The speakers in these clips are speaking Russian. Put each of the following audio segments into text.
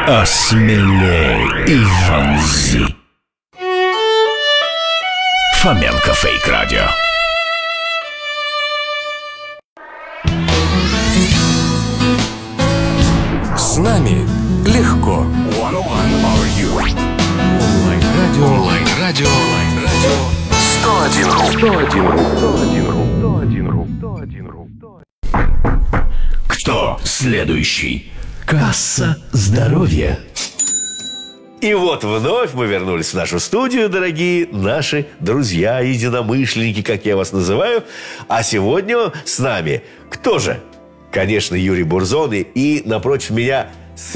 Осмелей и вонзи. Фоменко Фейк Радио. С нами легко. Онлайн-радио 101.ру. Кто следующий? Касса здоровья. И вот вновь мы вернулись в нашу студию, дорогие наши друзья, единомышленники, как я вас называю. А сегодня с нами кто же? Конечно, Юрий Бурзон и напротив меня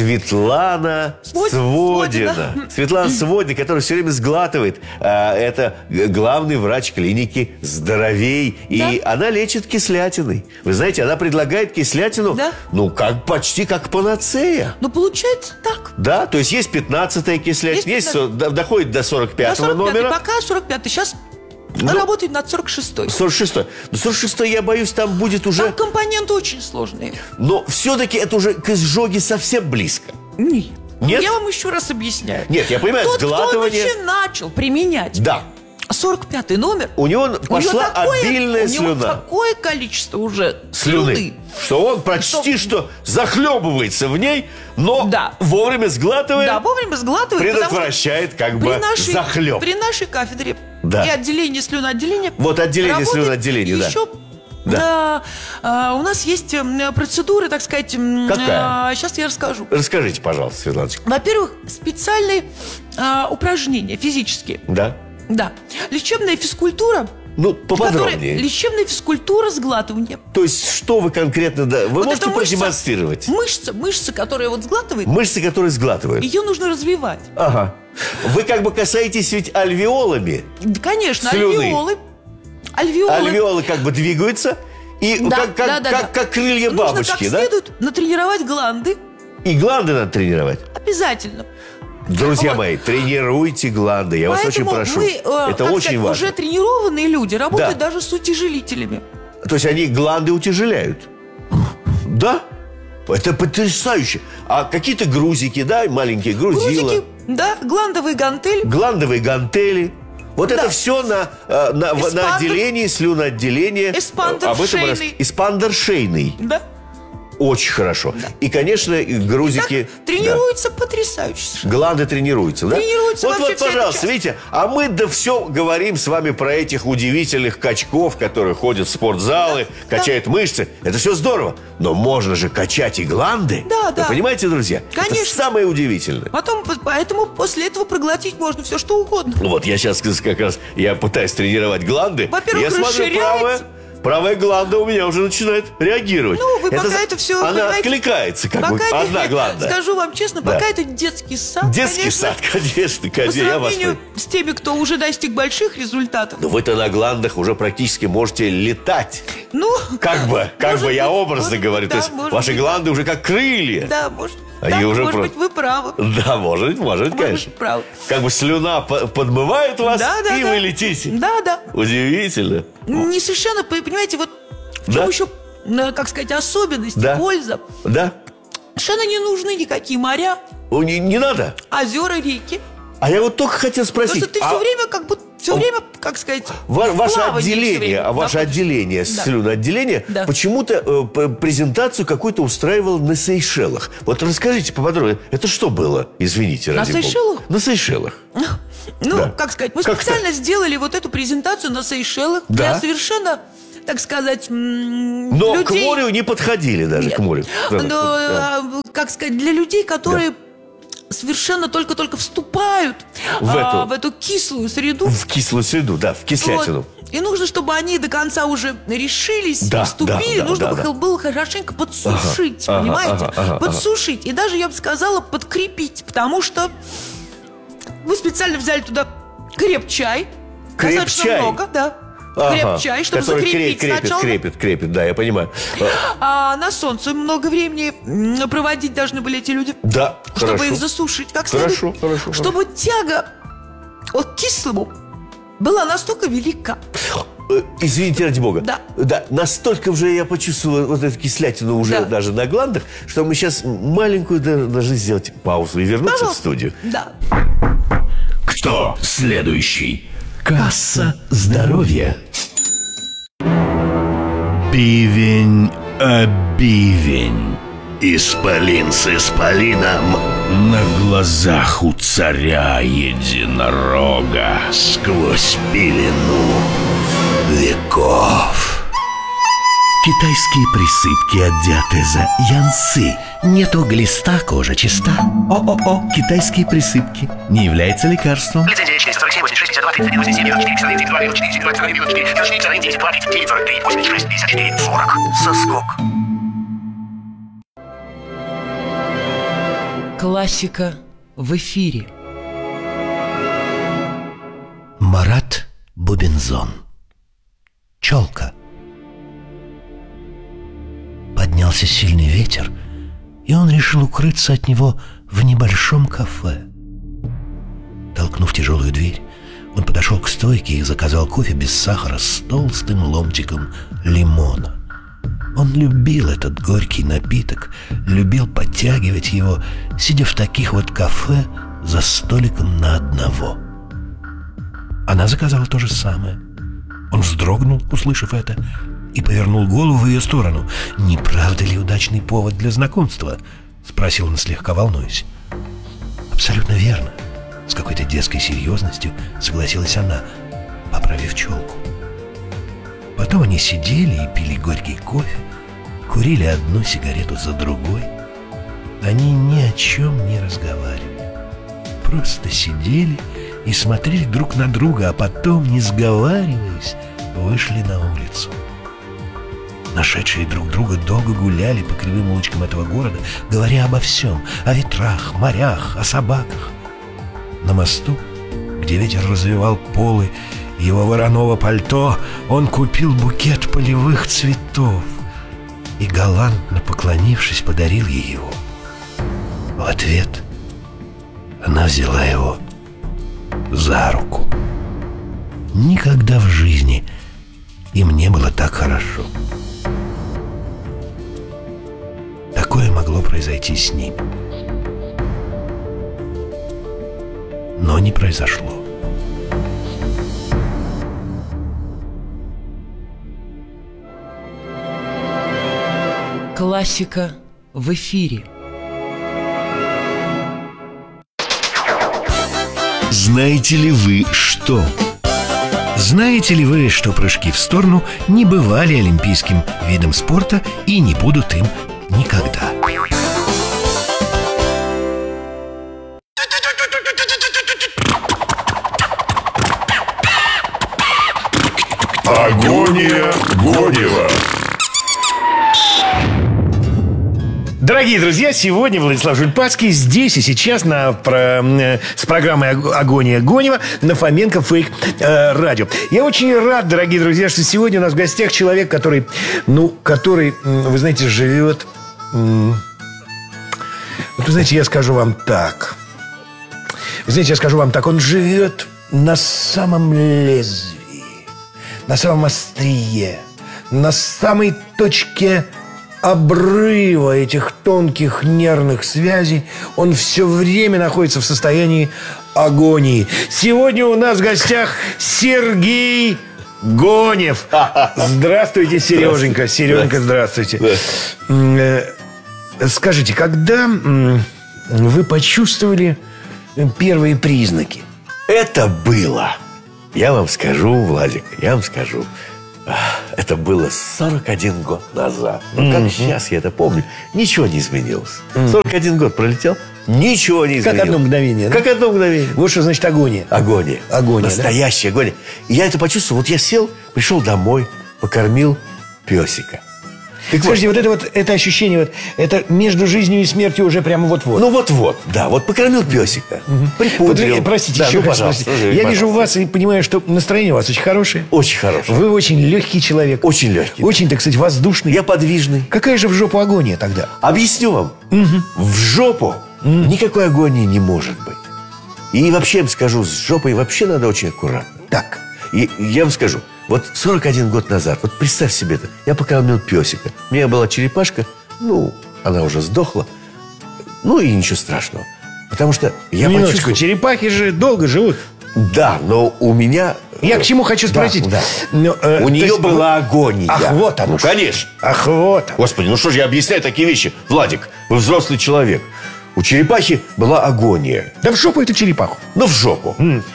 Светлана Сводина. Светлана Сводина, которая все время сглатывает. Это главный врач клиники «Здоровей». И она лечит кислятиной. Вы знаете, она предлагает кислятину, почти как панацея. Ну, получается так. Да, то есть есть 15-я кислятина, доходит до 45-го номера. Пока 45-й, сейчас работает над 46-й. 46-й. Но 46-й, я боюсь, там будет уже... Там компоненты очень сложные. Но все-таки это уже к изжоге совсем близко. Нет. Нет? Я вам еще раз объясняю. Нет, я понимаю, сглатывание... Тот, кто начал применять 45-й номер, у него пошла обильная слюна. У него такое количество уже слюны, что он почти что захлебывается в ней, но вовремя сглатывает. Да, вовремя сглатывает. Предотвращает захлеб. При нашей кафедре и отделении слюноотделения. Вот отделение слюноотделения, еще у нас есть процедуры, так сказать. Какая? Сейчас я расскажу. Расскажите, пожалуйста, Светланочка. Во-первых, специальные упражнения физические. Да. Лечебная физкультура. Поподробнее. Лечебная физкультура сглатывания. То есть, что вы конкретно... Вы можете продемонстрировать? Мышца, которая сглатывает. Мышца, которая сглатывает. Ее нужно развивать. Ага. Вы как бы касаетесь ведь альвеолами. Конечно, слюны. Альвеолы как бы двигаются. И как крылья бабочки, нужно как следует натренировать гланды. И гланды надо тренировать? Обязательно. Друзья мои, тренируйте гланды, я вас очень прошу. Это очень важно. Уже тренированные люди работают даже с утяжелителями. То есть они гланды утяжеляют? Да? Это потрясающе. А какие-то грузики, маленькие грузила. Грузики, гландовые гантели. Гландовые гантели. Вот это все на отделении, слюноотделения. Эспандер шейный. Да. Очень хорошо. И, конечно, грузики... Тренируются потрясающе. Гланды тренируются, да? Тренируются вообще. Вот, пожалуйста, видите, а мы все говорим с вами про этих удивительных качков, которые ходят в спортзалы, качают мышцы. Это все здорово. Но можно же качать и гланды. Вы понимаете, друзья? Конечно. Это самое удивительное. Поэтому после этого проглотить можно все, что угодно. Вот я сейчас как раз пытаюсь тренировать гланды. Во-первых, расширяется. Правая гланда у меня уже начинает реагировать. Вы пока это все... Она откликается, как бы, одна гланда. Скажу вам честно, пока это детский сад. Детский сад, конечно. По сравнению с теми, кто уже достиг больших результатов. Но вы-то на гландах уже практически можете летать. Как бы я образно говорю. То есть ваши гланды уже как крылья. Да, может. Может быть, вы правы. Да, может, конечно. Правы. Как бы слюна подмывает вас, и вы летите. Да. Удивительно. Не совершенно, понимаете, вот в чем еще, как сказать, особенность, польза. Да. Совершенно не нужны никакие моря. Не надо. Озера, реки. А я вот только хотел спросить. Потому что ты все время, как сказать, ваше отделение, слюноотделение, почему-то презентацию какую-то устраивал на Сейшелах. Вот расскажите поподробнее, это что было? Извините, ради бога. На Сейшелах? На Сейшелах. Как сказать, мы специально сделали вот эту презентацию на Сейшелах для совершенно, так сказать, Но людей... к морю не подходили даже, к морю. Как сказать, для людей, которые... совершенно только-только вступают в эту кислую среду. В кислую среду, в кислятину. И нужно, чтобы они до конца уже решились, вступили. Нужно было хорошенько подсушить, понимаете? Подсушить. И даже, я бы сказала, подкрепить. Потому что мы специально взяли туда креп-чай. Достаточно много, креп-чай, чтобы закрепить сначала. Крепит, да, я понимаю. А на солнце много времени проводить должны были эти люди. Да, чтобы их засушить как следует. Чтобы тяга к кислому была настолько велика. Извините, ради бога. Да. Да, настолько уже я почувствовал вот эту кислятину уже Да. даже на гландах, что мы сейчас маленькую должны сделать паузу и вернуться в студию. Да. Кто следующий? Касса здоровья. Бивень, бивень. Исполин с исполином на глазах у царя единорога сквозь пелену веков. Китайские присыпки одеты за янцы. Нету глиста, кожа чиста. О-о-о, китайские присыпки не является лекарством. Лицензия 447, 86, 52, 31, 87, 94, 92, 94, 92, 94, 94, 10, 29, 43, 86, 54, 40. Соскок. Классика в эфире. Марат Бубензон. Челка. Поднялся сильный ветер, и он решил укрыться от него в небольшом кафе. Толкнув тяжелую дверь, он подошел к стойке и заказал кофе без сахара с толстым ломтиком лимона. Он любил этот горький напиток, любил подтягивать его, сидя в таких вот кафе за столиком на одного. Она заказала то же самое. Он вздрогнул, услышав это, и повернул голову в ее сторону. «Не правда ли удачный повод для знакомства?» — спросил он, слегка волнуясь. «Абсолютно верно», — с какой-то детской серьезностью согласилась она, поправив челку. Потом они сидели и пили горький кофе, курили одну сигарету за другой. Они ни о чем не разговаривали, просто сидели и смотрели друг на друга, а потом, не сговариваясь, вышли на улицу. Нашедшие друг друга долго гуляли по кривым улочкам этого города, говоря обо всем: о ветрах, морях, о собаках. На мосту, где ветер развивал полы его вороного пальто, он купил букет полевых цветов и, галантно поклонившись, подарил ей его. В ответ она взяла его за руку. Никогда в жизни им не было так хорошо. Такое могло произойти с ним, но не произошло. Классика в эфире. Знаете ли вы что? Знаете ли вы, что прыжки в сторону не бывали олимпийским видом спорта и не будут им никогда? Агония Гонева. Дорогие друзья, сегодня Владислав Жульпацкий здесь и сейчас с программой «Агония Гонева» на Фоменко Фейк Радио. Я очень рад, дорогие друзья, что сегодня у нас в гостях человек, который, вы знаете, живет... Вот, вы знаете, я скажу вам так. Он живет на самом лезвии, на самом острие, на самой точке обрыва этих тонких нервных связей. Он все время находится в состоянии агонии. Сегодня у нас в гостях Сергей Гонев. Здравствуйте, Сереженька. Сереженька, здравствуйте. Скажите, когда вы почувствовали первые признаки? Это было, я вам скажу, Владик, это было 41 год назад. Но как сейчас я это помню, ничего не изменилось. 41 год пролетел, ничего не изменилось. Как одно мгновение, да? Как одно мгновение. Вот что значит агония. Агония. Настоящая агония. И я это почувствовал. Вот я сел, пришел домой, покормил песика. Так Скажите, это ощущение, это между жизнью и смертью уже прямо вот-вот. Ну вот-вот, да, вот покормил песика, припудрил. Простите, да, еще раз, пожалуйста. простите. Я вижу у вас и понимаю, что настроение у вас очень хорошее. Очень хорошее. Вы очень легкий человек. Очень легкий. Очень, так сказать, воздушный. Я подвижный. Какая же в жопу агония тогда? Объясню вам. В жопу никакой агонии не может быть. И вообще я вам скажу, с жопой вообще надо очень аккуратно. Так. И я вам скажу, Вот 41 год назад, вот представь себе это, я покормил песика. У меня была черепашка, она уже сдохла. И ничего страшного. Потому что я Минуточку, черепахи же долго живут. Да, но у меня... Я к чему хочу спросить? Да. У нее была агония. Ах, вот оно. Конечно. Ах, вот оно. Господи, что же я объясняю такие вещи? Владик, вы взрослый человек. У черепахи была агония. Да в жопу эту черепаху. В жопу.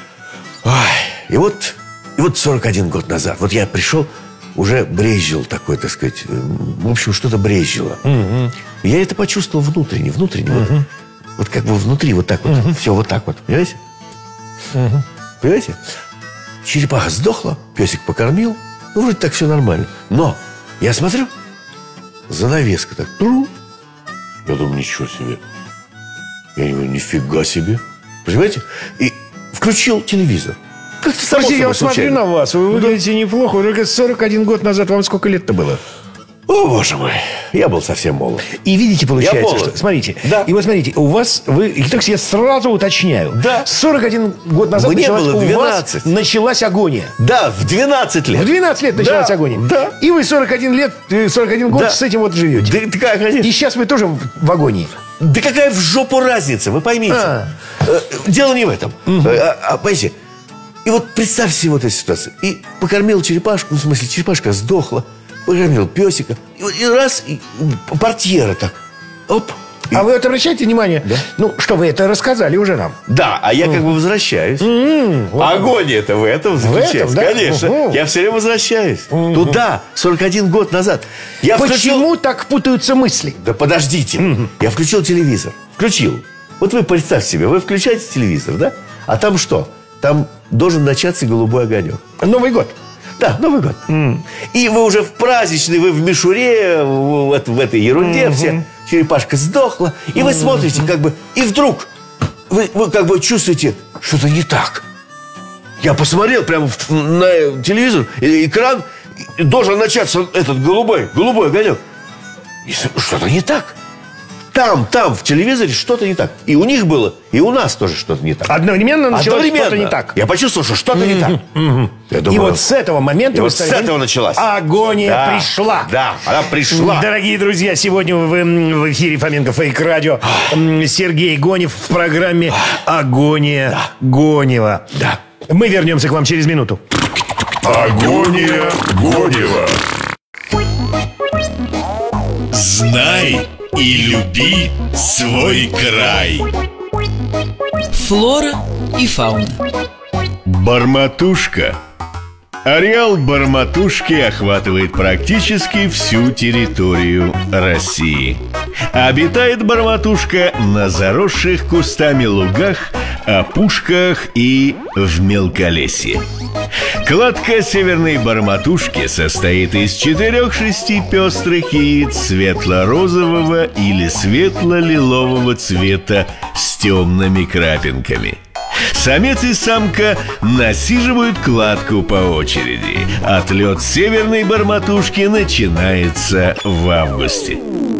И вот 41 год назад, вот я пришел, уже брезжил такой, так сказать, в общем, что-то брезжило. Я это почувствовал внутренне. Вот как бы внутри вот так вот. Все вот так вот, понимаете? Понимаете? Черепаха сдохла, песик покормил. Вроде так все нормально. Но я смотрю, занавеска так. Я думаю, ничего себе. Я думаю, нифига себе. Понимаете? И включил телевизор. Как-то само Простите, я собой смотрю случайно. на вас. Вы выглядите неплохо. Вы только 41 год назад. Вам сколько лет-то было? О, боже мой. Я был совсем молод. И видите, получается, Я молод. что... Смотрите. Да. И вот смотрите, у вас... И так я сразу уточняю. Да. 41 год назад Мне было у 12. вас началась агония. Да, в 12 лет. В 12 лет началась агония. Да. И вы 41 год Да. с этим вот живете. Да, такая, конечно. И сейчас вы тоже в агонии. Да какая в жопу разница, вы поймите. Дело не в этом. Понимаете, и вот представь себе вот эту ситуацию. И покормил черепашку, в смысле, черепашка сдохла. Покормил песика. И раз, и портьера так. Оп. А вы это обращаете внимание? Да. Что вы это рассказали уже нам. Да, а я как бы возвращаюсь. Агония-то в этом заключается. да? Конечно. Я все время возвращаюсь. Туда, 41 год назад. Я Почему так путаются мысли? Да подождите. Я включил телевизор. Включил. Вот вы представьте себе, вы включаете телевизор, да? А там что? Там должен начаться голубой огонек. Новый год. Да, Новый год. И вы уже в праздничной, вы в мишуре, в этой ерунде все. Черепашка сдохла. И вы смотрите как бы... И вдруг вы как бы чувствуете, что-то не так. Я посмотрел прямо на телевизор, экран, и должен начаться этот голубой огонек. И что-то не так. Там, в телевизоре что-то не так. И у них было, и у нас тоже что-то не так. Одновременно началось что-то не так. Я почувствовал, что что-то не так. Я И думаю, вот с этого момента вот с этого началась. Агония пришла. Да, она пришла. Дорогие друзья, сегодня в эфире Фоменко Фейк Радио. Сергей Гонев в программе «Агония Гонева». Да. Мы вернемся к вам через минуту. Агония Гонева. Знай и люби свой край. Флора и фауна. Барматушка. Ареал Барматушки охватывает практически всю территорию России. Обитает Барматушка на заросших кустами лугах, опушках и в мелколесье. Кладка северной Барматушки состоит из 4-6 пестрых яиц светло-розового или светло-лилового цвета с темными крапинками. Самец и самка насиживают кладку по очереди. Отлет северной Барматушки начинается в августе.